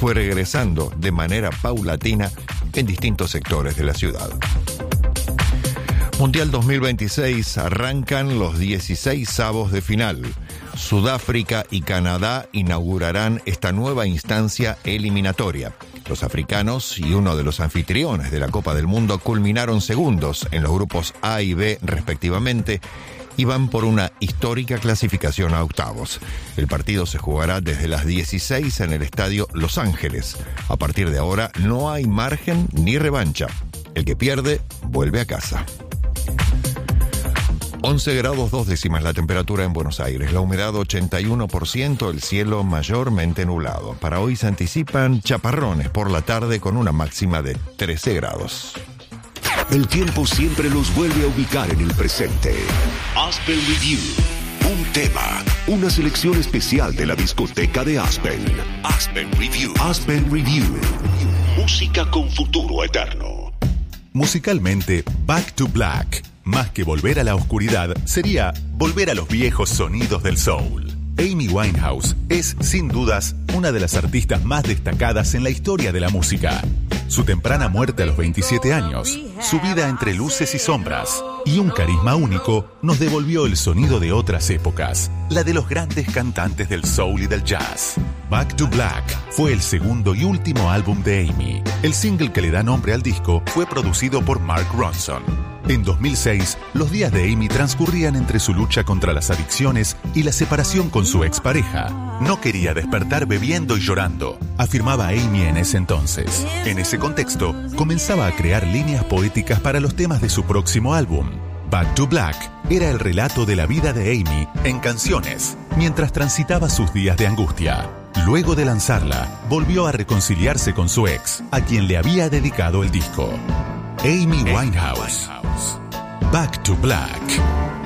fue regresando de manera paulatina en distintos sectores de la ciudad. Mundial 2026, arrancan los 16avos de final. Sudáfrica y Canadá inaugurarán esta nueva instancia eliminatoria. Los africanos y uno de los anfitriones de la Copa del Mundo culminaron segundos en los grupos A y B respectivamente y van por una histórica clasificación a octavos. El partido se jugará desde las 16 en el estadio Los Ángeles. A partir de ahora no hay margen ni revancha. El que pierde vuelve a casa. 11 grados 2 décimas la temperatura en Buenos Aires, la humedad 81%, el cielo mayormente nublado. Para hoy se anticipan chaparrones por la tarde con una máxima de 13 grados. El tiempo siempre los vuelve a ubicar en el presente. Aspen Review. Un tema, una selección especial de la discoteca de Aspen. Aspen Review. Aspen Review. Música con futuro eterno. Musicalmente, Back to Black. Más que volver a la oscuridad, sería volver a los viejos sonidos del soul. Amy Winehouse es, sin dudas, una de las artistas más destacadas en la historia de la música. Su temprana muerte a los 27 años, su vida entre luces y sombras y un carisma único nos devolvió el sonido de otras épocas, la de los grandes cantantes del soul y del jazz. Back to Black fue el segundo y último álbum de Amy. El single que le da nombre al disco fue producido por Mark Ronson. En 2006, los días de Amy transcurrían entre su lucha contra las adicciones y la separación con su expareja. No quería despertar bebiendo y llorando, afirmaba Amy en ese entonces. En ese contexto, comenzaba a crear líneas poéticas para los temas de su próximo álbum. Back to Black era el relato de la vida de Amy en canciones, mientras transitaba sus días de angustia. Luego de lanzarla, volvió a reconciliarse con su ex, a quien le había dedicado el disco. Amy Winehouse. Back to Black.